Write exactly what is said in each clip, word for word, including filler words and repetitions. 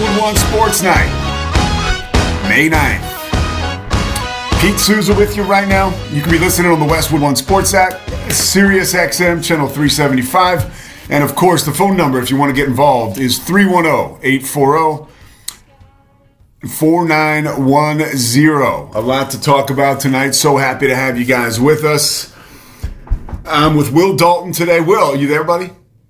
Westwood One Sports Night, May ninth. Pete Souza with you right now. You can be listening on the Westwood One Sports app, Sirius X M, channel three seventy-five. And, of course, the phone number, if you want to get involved, is three one zero, eight four zero, four nine one zero. A lot to talk about tonight. So happy to have you guys with us. I'm with Will Dalton today. Will, are you there, buddy?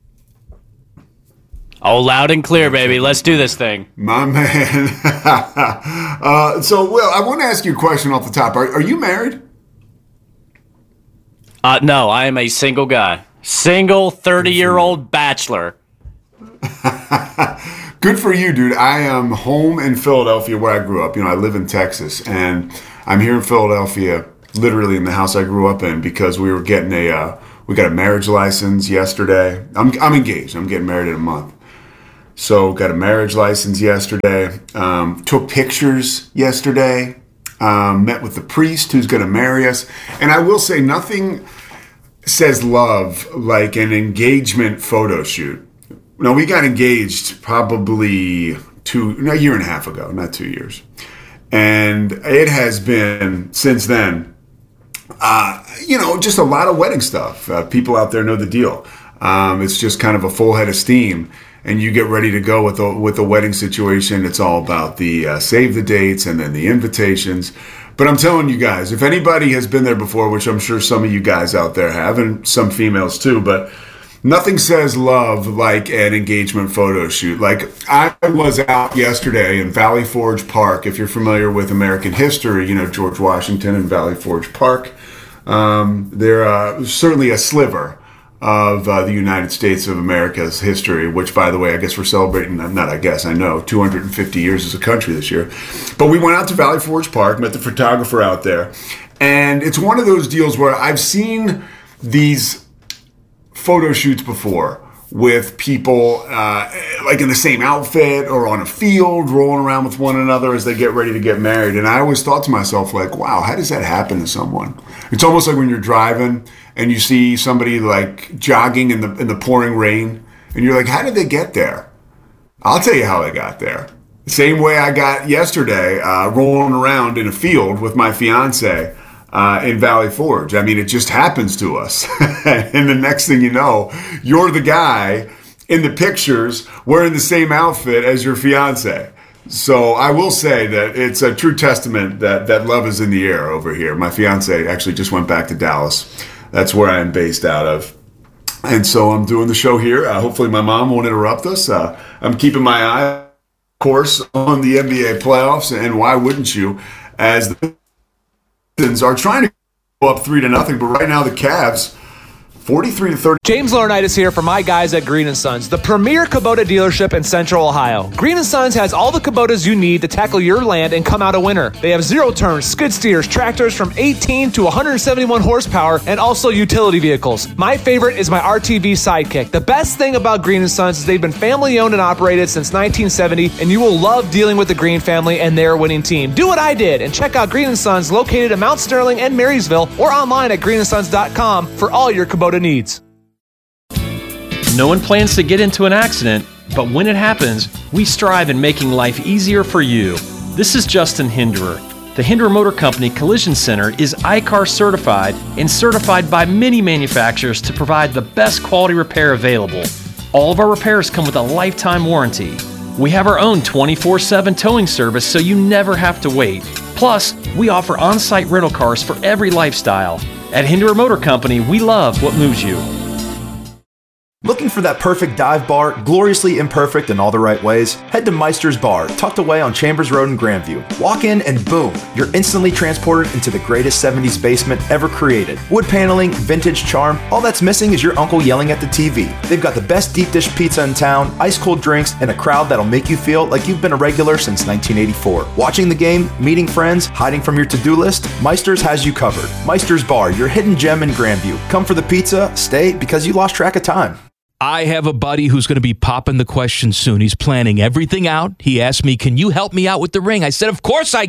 Oh, loud and clear, baby. Let's do this thing. My man. uh, so, Will, I want to ask you a question off the top. Are, are you married? Uh, no, I am a single guy. Single thirty-year-old bachelor. Good for you, dude. I am home in Philadelphia where I grew up. You know, I live in Texas, and I'm here in Philadelphia, literally in the house I grew up in, because we were getting a, uh, we got a marriage license yesterday. I'm, I'm engaged. I'm getting married in a month. So got a marriage license yesterday, um, took pictures yesterday, um, met with the priest who's going to marry us. And I will say nothing says love like an engagement photo shoot. No, we got engaged probably two, a year and a half ago, not two years. And it has been since then, uh, you know, just a lot of wedding stuff. Uh, people out there know the deal. Um, it's just kind of a full head of steam. And you get ready to go with the with the wedding situation. It's all about the uh, save the dates and then the invitations. But I'm telling you guys, if anybody has been there before, which I'm sure some of you guys out there have, and some females too, but nothing says love like an engagement photo shoot. Like, I was out yesterday in Valley Forge Park. If you're familiar with American history, you know, George Washington and Valley Forge Park. Um, they're uh, certainly a sliver of uh, the United States of America's history, which, by the way, I guess we're celebrating, not I guess, I know, two hundred fifty years as a country this year. But we went out to Valley Forge Park, met the photographer out there, and it's one of those deals where I've seen these photo shoots before with people uh, like in the same outfit or on a field rolling around with one another as they get ready to get married. And I always thought to myself, like, wow, how does that happen to someone? It's almost like when you're driving and you see somebody like jogging in the in the pouring rain, and you're like, how did they get there? I'll tell you how they got there. The same way I got yesterday, uh, rolling around in a field with my fiance uh, in Valley Forge. I mean, it just happens to us. And the next thing you know, you're the guy in the pictures wearing the same outfit as your fiance. So I will say that it's a true testament that, that love is in the air over here. My fiance actually just went back to Dallas. That's where I am based out of. And so I'm doing the show here. Uh, hopefully my mom won't interrupt us. Uh, I'm keeping my eye, of course, on the N B A playoffs. And why wouldn't you? As the Pistons are trying to go up three to nothing. But right now the Cavs, forty-three to thirty. James Laurinaitis here for my guys at Green and Sons, the premier Kubota dealership in Central Ohio. Green and Sons has all the Kubotas you need to tackle your land and come out a winner. They have zero turns, skid steers, tractors from eighteen to one hundred seventy-one horsepower, and also utility vehicles. My favorite is my R T V Sidekick. The best thing about Green and Sons is they've been family owned and operated since nineteen seventy, and you will love dealing with the Green family and their winning team. Do what I did and check out Green and Sons located in Mount Sterling and Marysville, or online at green and sons dot com for all your Kubota needs. No one plans to get into an accident, but when it happens, we strive in making life easier for you. This is Justin Hinderer. The Hinderer Motor Company Collision Center is I C A R certified and certified by many manufacturers to provide the best quality repair available. All of our repairs come with a lifetime warranty. We have our own twenty-four seven towing service, so you never have to wait. Plus, we offer on-site rental cars for every lifestyle. At Hinderer Motor Company, we love what moves you. Looking for that perfect dive bar, gloriously imperfect in all the right ways? Head to Meister's Bar, tucked away on Chambers Road in Grandview. Walk in and boom, you're instantly transported into the greatest seventies basement ever created. Wood paneling, vintage charm, all that's missing is your uncle yelling at the T V. They've got the best deep dish pizza in town, ice cold drinks, and a crowd that'll make you feel like you've been a regular since nineteen eighty-four. Watching the game, meeting friends, hiding from your to-do list, Meister's has you covered. Meister's Bar, your hidden gem in Grandview. Come for the pizza, stay because you lost track of time. I have a buddy who's going to be popping the question soon. He's planning everything out. He asked me, can you help me out with the ring? I said, of course I can.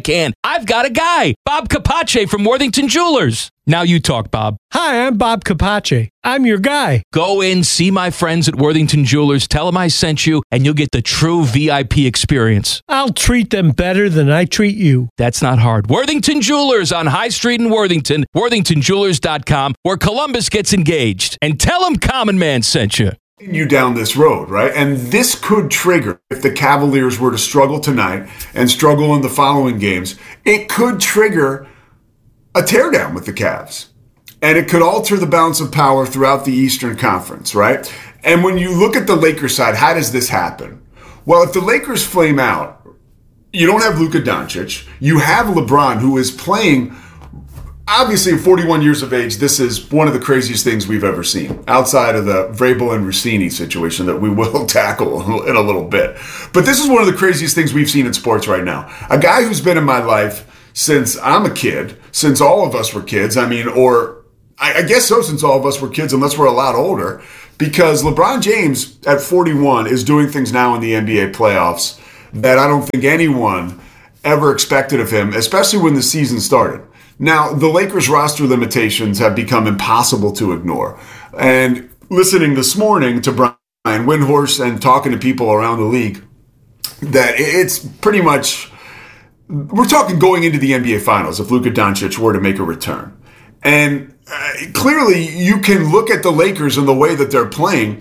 I've got a guy, Bob Capace from Worthington Jewelers. Now you talk, Bob. Hi, I'm Bob Capace. I'm your guy. Go in, see my friends at Worthington Jewelers, tell them I sent you, and you'll get the true V I P experience. I'll treat them better than I treat you. That's not hard. Worthington Jewelers on High Street in Worthington, worthington jewelers dot com, where Columbus gets engaged. And tell them Common Man sent you. You down this road, right? And this could trigger, if the Cavaliers were to struggle tonight and struggle in the following games, it could trigger a teardown with the Cavs. And it could alter the balance of power throughout the Eastern Conference, right? And when you look at the Lakers side, how does this happen? Well, if the Lakers flame out, you don't have Luka Doncic. You have LeBron, who is playing. Obviously, at forty-one years of age, this is one of the craziest things we've ever seen, outside of the Vrabel and Rossini situation that we will tackle in a little bit. But this is one of the craziest things we've seen in sports right now. A guy who's been in my life since I'm a kid, since all of us were kids, I mean, or I guess so, since all of us were kids, unless we're a lot older, because LeBron James at forty-one is doing things now in the N B A playoffs that I don't think anyone ever expected of him, especially when the season started. Now, the Lakers roster limitations have become impossible to ignore. And listening this morning to Brian Windhorst and talking to people around the league, that it's pretty much, we're talking going into the N B A Finals if Luka Doncic were to make a return. And uh, clearly, you can look at the Lakers and the way that they're playing,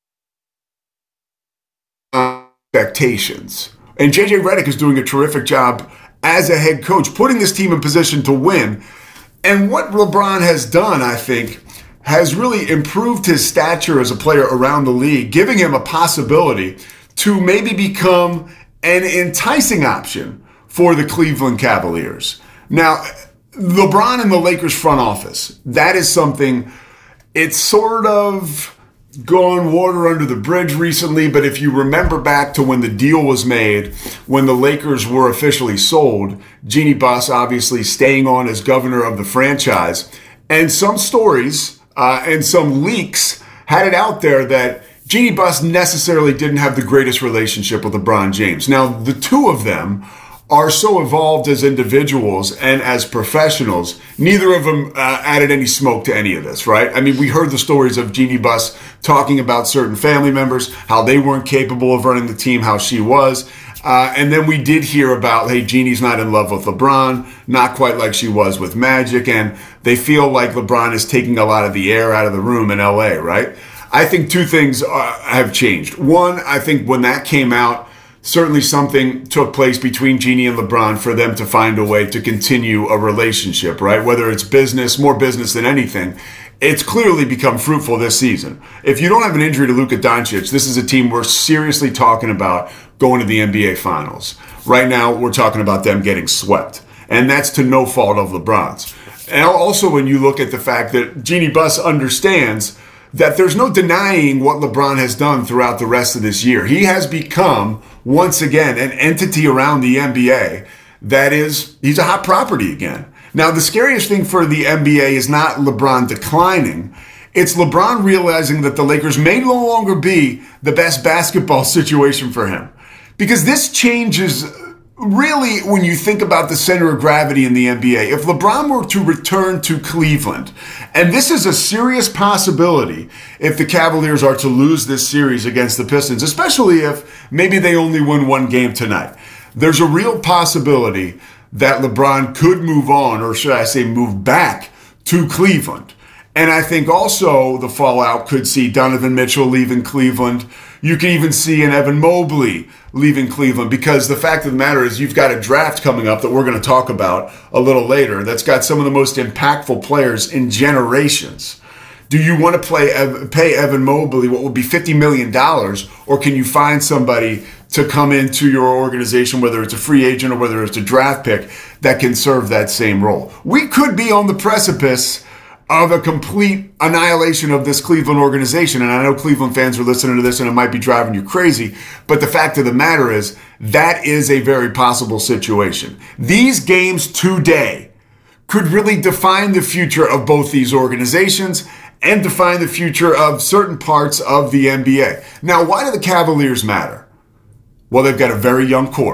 uh, expectations. And J J Redick is doing a terrific job as a head coach, putting this team in position to win. And what LeBron has done, I think, has really improved his stature as a player around the league, giving him a possibility to maybe become an enticing option for the Cleveland Cavaliers. Now, LeBron in the Lakers front office, that is something, it's sort of gone water under the bridge recently, but if you remember back to when the deal was made, when the Lakers were officially sold, Jeanie Buss obviously staying on as governor of the franchise, and some stories uh, and some leaks had it out there that Jeanie Buss necessarily didn't have the greatest relationship with LeBron James. Now, the two of them are so evolved as individuals and as professionals, neither of them uh, added any smoke to any of this, right? I mean, we heard the stories of Jeanie Buss talking about certain family members, how they weren't capable of running the team, how she was. Uh, and then we did hear about, hey, Jeannie's not in love with LeBron, not quite like she was with Magic, and they feel like LeBron is taking a lot of the air out of the room in L A, right? I think two things uh, have changed. One, I think when that came out, certainly something took place between Jeanie and LeBron for them to find a way to continue a relationship, right? Whether it's business, more business than anything, it's clearly become fruitful this season. If you don't have an injury to Luka Doncic, this is a team we're seriously talking about going to the N B A Finals. Right now, we're talking about them getting swept, and that's to no fault of LeBron's. And also when you look at the fact that Jeanie Buss understands that there's no denying what LeBron has done throughout the rest of this year. He has become, once again, an entity around the N B A that is, he's a hot property again. Now, the scariest thing for the N B A is not LeBron declining. It's LeBron realizing that the Lakers may no longer be the best basketball situation for him. Because this changes really when you think about the center of gravity in the N B A. If LeBron were to return to Cleveland, and this is a serious possibility if the Cavaliers are to lose this series against the Pistons, especially if maybe they only win one game tonight, there's a real possibility that LeBron could move on, or should I say move back to Cleveland. And I think also the fallout could see Donovan Mitchell leaving Cleveland. You can even see an Evan Mobley leaving Cleveland, because the fact of the matter is you've got a draft coming up that we're going to talk about a little later that's got some of the most impactful players in generations. Do you want to play pay Evan Mobley what would be fifty million dollars, or can you find somebody to come into your organization, whether it's a free agent or whether it's a draft pick, that can serve that same role? We could be on the precipice of a complete annihilation of this Cleveland organization. And I know Cleveland fans are listening to this and it might be driving you crazy, but the fact of the matter is that is a very possible situation. These games today could really define the future of both these organizations and define the future of certain parts of the N B A. Now, why do the Cavaliers matter? Well, they've got a very young core.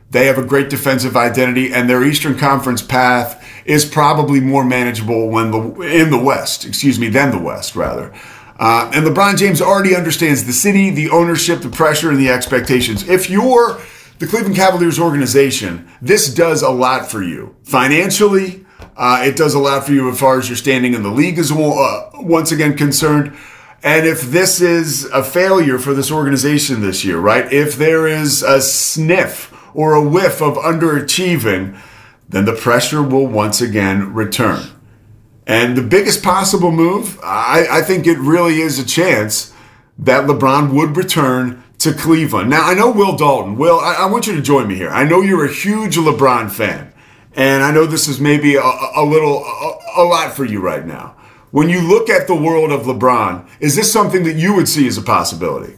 They have a great defensive identity, and their Eastern Conference path is probably more manageable when the in the West, excuse me, than the West, rather. Uh, and LeBron James already understands the city, the ownership, the pressure, and the expectations. If you're the Cleveland Cavaliers organization, this does a lot for you. Financially, uh, it does a lot for you as far as your standing in the league is uh, once again concerned. And if this is a failure for this organization this year, right, if there is a sniff or a whiff of underachieving, then the pressure will once again return. And the biggest possible move, I, I think it really is a chance that LeBron would return to Cleveland. Now, I know Will Dalton. Will, I, I want you to join me here. I know you're a huge LeBron fan, and I know this is maybe a, a little, a, a lot for you right now. When you look at the world of LeBron, is this something that you would see as a possibility?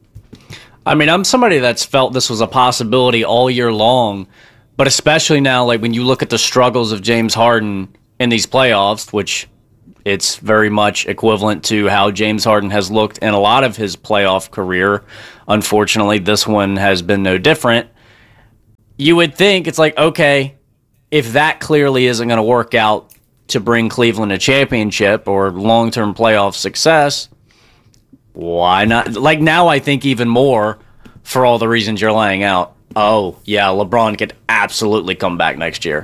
I mean, I'm somebody that's felt this was a possibility all year long, but especially now, like when you look at the struggles of James Harden in these playoffs, which it's very much equivalent to how James Harden has looked in a lot of his playoff career. Unfortunately, this one has been no different. You would think it's like, okay, if that clearly isn't going to work out to bring Cleveland a championship or long-term playoff success, why not? Like now I think even more for all the reasons you're laying out. Oh, yeah, LeBron could absolutely come back next year.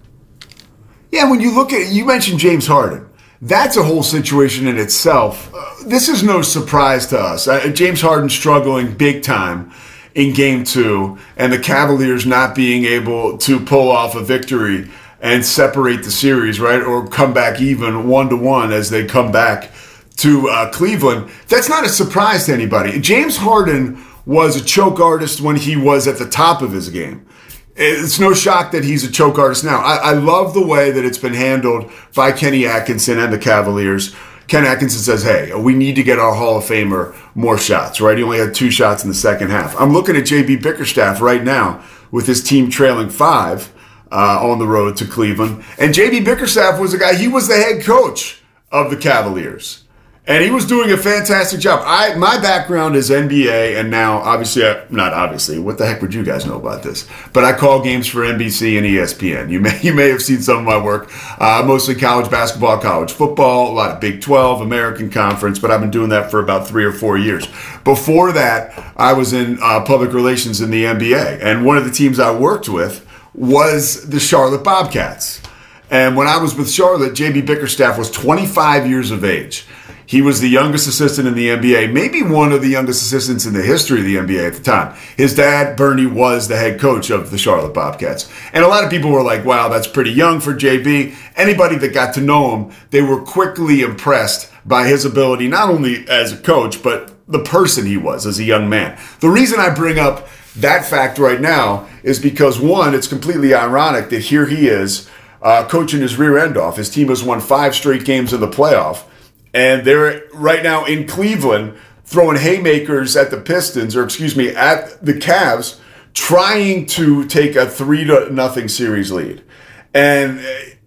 Yeah, when you look at it, you mentioned James Harden. That's a whole situation in itself. Uh, this is no surprise to us. Uh, James Harden struggling big time in game two, and the Cavaliers not being able to pull off a victory and separate the series, right? Or come back even one to one as they come back to uh, Cleveland. That's not a surprise to anybody. James Harden was a choke artist when he was at the top of his game. It's no shock that he's a choke artist now. I, I love the way that it's been handled by Kenny Atkinson and the Cavaliers. Ken Atkinson says, hey, we need to get our Hall of Famer more shots, right? He only had two shots in the second half. I'm looking at J B Bickerstaff right now with his team trailing five uh, on the road to Cleveland. And J B Bickerstaff was a guy, he was the head coach of the Cavaliers. And he was doing a fantastic job. I my background is N B A, and now, obviously, I, not obviously, what the heck would you guys know about this? But I call games for N B C and E S P N. You may you may have seen some of my work, uh, mostly college basketball, college football, a lot of Big twelve, American Conference, but I've been doing that for about three or four years. Before that, I was in uh, public relations in the N B A, and one of the teams I worked with was the Charlotte Bobcats. And when I was with Charlotte, J B Bickerstaff was twenty-five years of age. He was the youngest assistant in the N B A, maybe one of the youngest assistants in the history of the N B A at the time. His dad, Bernie, was the head coach of the Charlotte Bobcats. And a lot of people were like, wow, that's pretty young for J B. Anybody that got to know him, they were quickly impressed by his ability, not only as a coach, but the person he was as a young man. The reason I bring up that fact right now is because, one, it's completely ironic that here he is uh, coaching his rear end off. His team has won five straight games in the playoff. And they're right now in Cleveland throwing haymakers at the Pistons, or excuse me, at the Cavs, trying to take a three to nothing series lead. And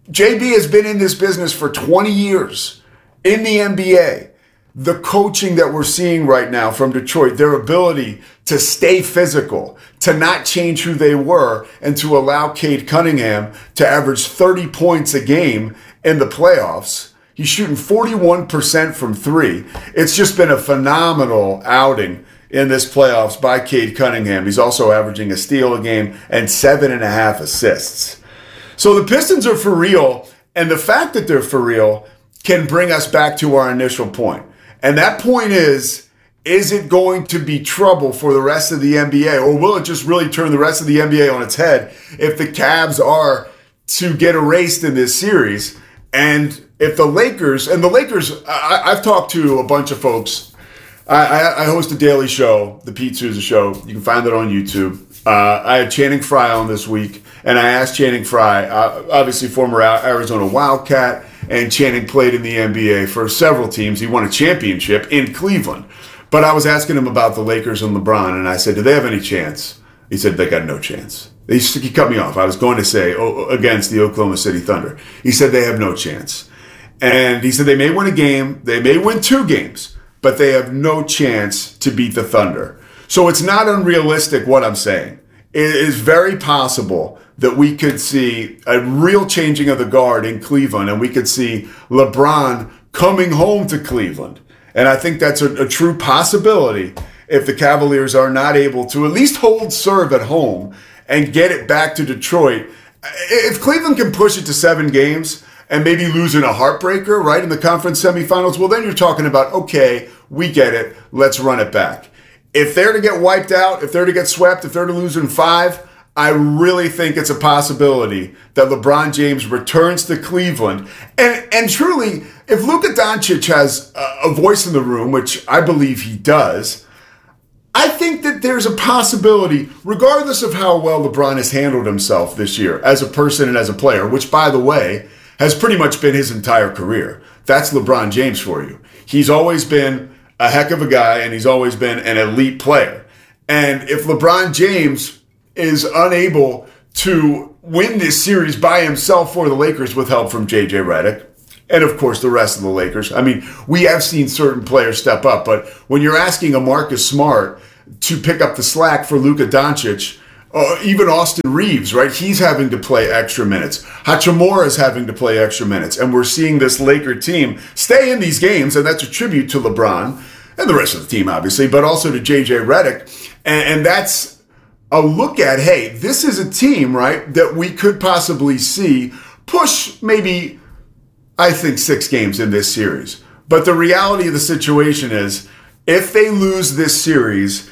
J B has been in this business for twenty years in the N B A. The coaching that we're seeing right now from Detroit, their ability to stay physical, to not change who they were, and to allow Cade Cunningham to average thirty points a game in the playoffs. He's shooting forty-one percent from three. It's just been a phenomenal outing in this playoffs by Cade Cunningham. He's also averaging a steal a game and seven and a half assists. So the Pistons are for real, and the fact that they're for real can bring us back to our initial point. And that point is, is it going to be trouble for the rest of the N B A, or will it just really turn the rest of the N B A on its head if the Cavs are to get erased in this series? And if the Lakers, and the Lakers, I, I've talked to a bunch of folks. I, I, I host a daily show, the Pete Souza Show. You can find it on YouTube. Uh, I had Channing Frye on this week, and I asked Channing Frye, uh, obviously former Arizona Wildcat, and Channing played in the N B A for several teams. He won a championship in Cleveland. But I was asking him about the Lakers and LeBron, and I said, do they have any chance? He said, they got no chance. He, he cut me off. I was going to say, oh, against the Oklahoma City Thunder. He said they have no chance. And he said they may win a game, they may win two games, but they have no chance to beat the Thunder. So it's not unrealistic what I'm saying. it is very possible that we could see a real changing of the guard in Cleveland, and we could see LeBron coming home to Cleveland. And I think that's a, a true possibility if the Cavaliers are not able to at least hold serve at home and get it back to Detroit. If Cleveland can push it to seven games and maybe lose in a heartbreaker, right, in the conference semifinals, well, then you're talking about, okay, we get it, let's run it back. If they're to get wiped out, if they're to get swept, if they're to lose in five, I really think it's a possibility that LeBron James returns to Cleveland. And and truly, if Luka Doncic has a voice in the room, which I believe he does, I think that there's a possibility, regardless of how well LeBron has handled himself this year as a person and as a player, which, by the way, has pretty much been his entire career. That's LeBron James for you. He's always been a heck of a guy, and he's always been an elite player. And if LeBron James is unable to win this series by himself for the Lakers with help from J J Redick, and of course the rest of the Lakers. I mean, we have seen certain players step up, but when you're asking a Marcus Smart to pick up the slack for Luka Doncic, uh, even Austin Reeves, right? He's having to play extra minutes. Hachimura is having to play extra minutes. And we're seeing this Laker team stay in these games, and that's a tribute to LeBron and the rest of the team, obviously, but also to J J Redick. And, and that's a look at, hey, this is a team, right, that we could possibly see push maybe, I think, six games in this series. But the reality of the situation is, if they lose this series,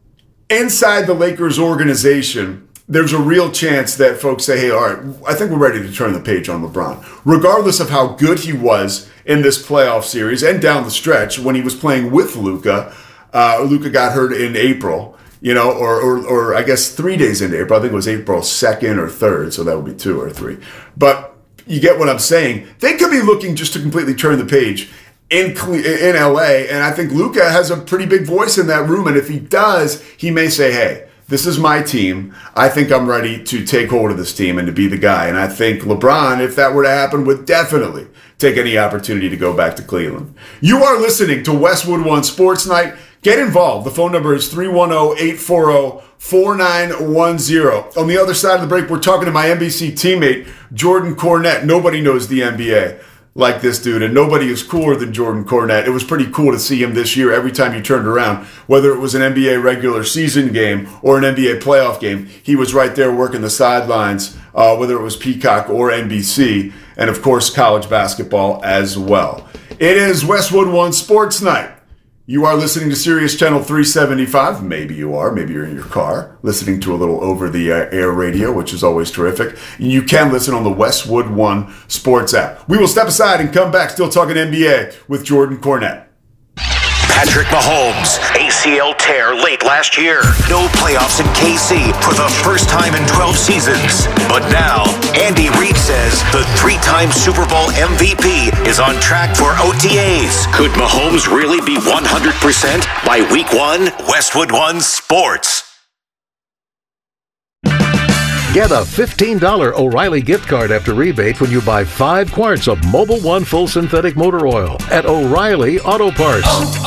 inside the Lakers organization, there's a real chance that folks say, hey, all right, I think we're ready to turn the page on LeBron. Regardless of how good he was in this playoff series and down the stretch when he was playing with Luka, uh, Luka got hurt in April. You know, or, or or I guess three days into April. I think it was April second or third, so that would be two or three. But you get what I'm saying. They could be looking just to completely turn the page in in L A, and I think Luka has a pretty big voice in that room. And if he does, he may say, hey, this is my team. I think I'm ready to take hold of this team and to be the guy. And I think LeBron, if that were to happen, would definitely take any opportunity to go back to Cleveland. You are listening to Westwood One Sports Night. Get involved. The phone number is three one zero, eight four zero, four nine one zero. On the other side of the break, we're talking to my N B C teammate, Jordan Cornette. Nobody knows the N B A like this dude, and nobody is cooler than Jordan Cornette. It was pretty cool to see him this year every time you turned around, whether it was an N B A regular season game or an N B A playoff game. He was right there working the sidelines, uh, whether it was Peacock or N B C, and of course college basketball as well. It is Westwood One Sports Night. You are listening to Sirius Channel three seventy-five. Maybe you are. Maybe you're in your car listening to a little over-the-air radio, which is always terrific. You can listen on the Westwood One Sports app. We will step aside and come back still talking N B A with Jordan Cornette. Patrick Mahomes, A C L tear late last year. No playoffs in K C for the first time in twelve seasons. But now, Andy Reid says the three-time Super Bowl M V P is on track for O T As. Could Mahomes really be one hundred percent by week one? Westwood One Sports. Get a fifteen dollars O'Reilly gift card after rebate when you buy five quarts of Mobil One Full Synthetic Motor Oil at O'Reilly Auto Parts.